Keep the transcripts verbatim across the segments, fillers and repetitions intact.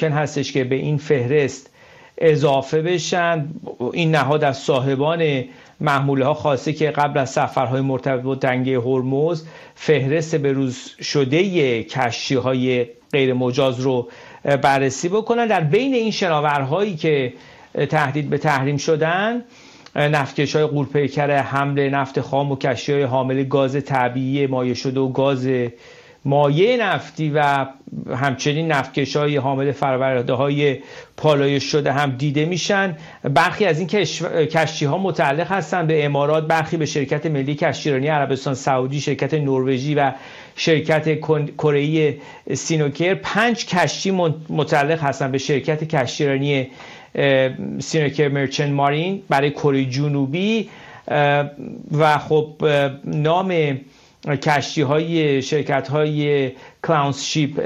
ممکن هستش که به این فهرست اضافه بشن. این نهاد از صاحبان محموله ها خواسته که قبل از سفرهای مرتبط با دنگه هرمز فهرست بروز شده کشتی های غیر مجاز رو بررسی بکنن. در بین این شناورهایی که تهدید به تحریم شدن، نفتکش های غول‌پیکر حمل نفت خام و کشتی های حامل گاز طبیعی مایع شده و گاز مایع نفتی و همچنین نفتکش های حامل فرآورده های پالایش شده هم دیده میشن. برخی از این کشتی ها متعلق هستند به امارات، برخی به شرکت ملی کشتیرانی عربستان سعودی، شرکت نروژی و شرکت کره‌ای سینوکر. پنج کشتی متعلق هستند به شرکت کشتیرانی سینوکر مرچنت مارین برای کره جنوبی و خب نام کشتی های شرکت های کلاونز شیپ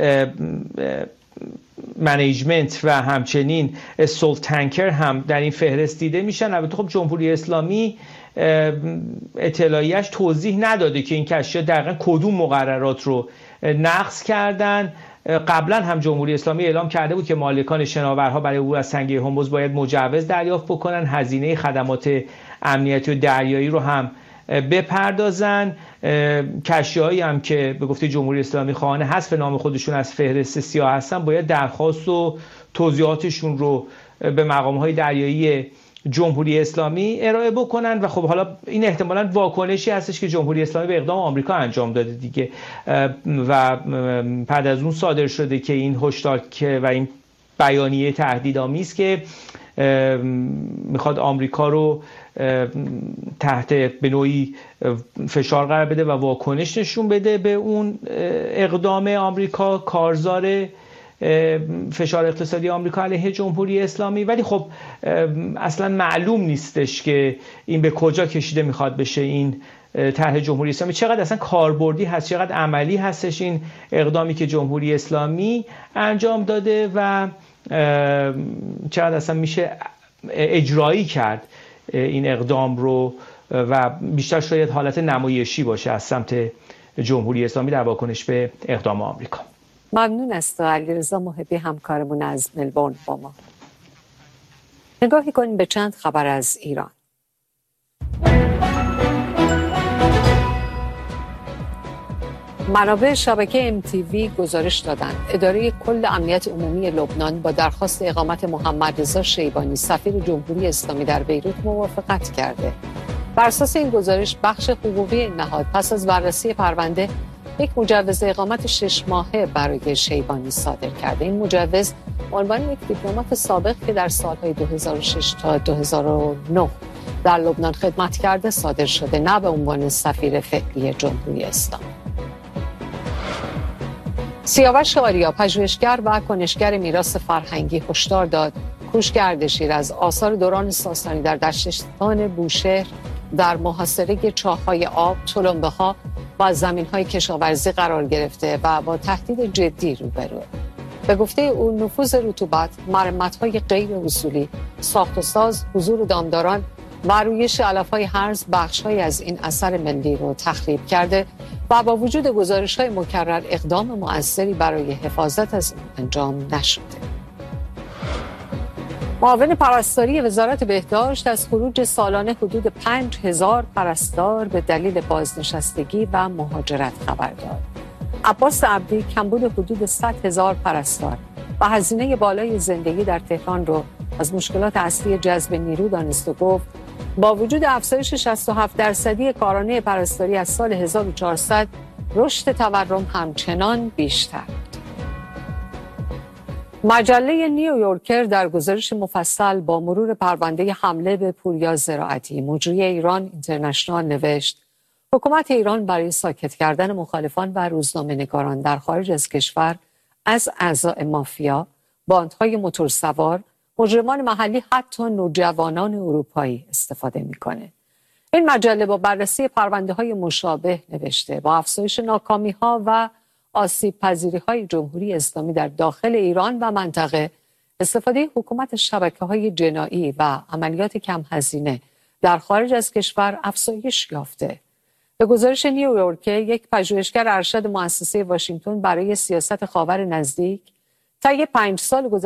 منیجمنت و همچنین سولت تانکر هم در این فهرست دیده میشن. البته خب جمهوری اسلامی اطلاعیش توضیح نداده که این کشتی ها دقیقا کدوم مقررات رو نقض کردن. قبلا هم جمهوری اسلامی اعلام کرده بود که مالکان شناورها برای عبور از تنگه هرمز باید مجوز دریافت بکنن، هزینه خدمات امنیتی و دریایی رو هم بپردازن. کشتی‌هایی هم که به گفته جمهوری اسلامی خواهان حذف نام خودشون از فهرست سیاه هستن باید درخواست و توضیحاتشون رو به مقام‌های دریایی جمهوری اسلامی ارائه بکنن. و خب حالا این احتمالاً واکنشی هستش که جمهوری اسلامی به اقدام آمریکا انجام داده دیگه و بعد از اون صادر شده که این هشدار و این بیانیه تهدیدآمیز که میخواد آمریکا رو تحت به نوعی فشار قرار بده و واکنش نشون بده به اون اقدام آمریکا، کارزار فشار اقتصادی آمریکا علیه جمهوری اسلامی. ولی خب اصلا معلوم نیستش که این به کجا کشیده میخواد بشه این طرح جمهوری اسلامی، چقدر اصلا کاربردی هست، چقدر عملی هستش این اقدامی که جمهوری اسلامی انجام داده و چقدر اصلا میشه اجرایی کرد این اقدام رو و بیشتر شاید حالت نمایشی باشه از سمت جمهوری اسلامی در واکنش به اقدام آمریکا. ممنون است علیرضا محبی همکارمون از ملبورن با ما. نگاهی کنیم به چند خبر از ایران. منابع شبکه ام تی وی گزارش دادند اداره کل امنیت عمومی لبنان با درخواست اقامت محمد رضا شیبانی سفیر جمهوری اسلامی در بیروت موافقت کرده. بر اساس این گزارش بخش حقوقی این نهاد پس از بررسی پرونده یک مجوز اقامت شش ماهه برای شیبانی صادر کرده. این مجوز به عنوان یک دیپلمات سابق که در سالهای دو هزار و شش تا دو هزار و نه در لبنان خدمت کرده صادر شده، نه به عنوان سفیر فعلی جمهوری اسلامی. سیاوش آریا، پژوهشگر و کنشگر میراث فرهنگی، هشدار داد کوشک اردشیر از آثار دوران ساسانی در دشتستان بوشهر در محاصره چاه‌های آب، تلمبه‌ها و زمین‌های کشاورزی قرار گرفته و با تهدید جدی روبروه. به گفته او نفوذ رطوبت، مرمت‌های غیر اصولی، ساخت و ساز، حضور دامداران و رویش علف‌های هرز بخش‌هایی از این اثر ملی رو تخریب کرده و با وجود گزارش‌های مکرر اقدام مؤثری برای حفاظت از این انجام نشده. معاون پرستاری وزارت بهداشت از خروج سالانه حدود پنج هزار پرستار به دلیل بازنشستگی و مهاجرت خبر داد. عباس عبدی کمبود حدود صد هزار پرستار و هزینه بالای زندگی در تهران رو از مشکلات اصلی جذب نیرو دانست و گفت با وجود افزایش شصت و هفت درصدی کارانه پرستاری از سال هزار و چهارصد رشد تورم همچنان بیشتر. مجله نیویورکر در گزارش مفصل با مرور پرونده حمله به پوریا زراعتی مجری ایران اینترنشنال نوشت حکومت ایران برای ساکت کردن مخالفان و روزنامه‌نگاران در خارج از کشور از اعضای مافیا، باندهای موتورسوار، مجرمان محلی حتی نوجوانان اروپایی استفاده میکنه. این مجله با بررسی پرونده‌های مشابه نوشته با افزایش ناکامی‌ها و آسیب پذیری‌های جمهوری اسلامی در داخل ایران و منطقه، استفاده حکومت شبکه‌های جنایی و عملیات کم هزینه در خارج از کشور افزایش یافته. به گزارش نیویورکر، یک پژوهشگر ارشد مؤسسه واشنگتن برای سیاست خاور نزدیک طی پنج سال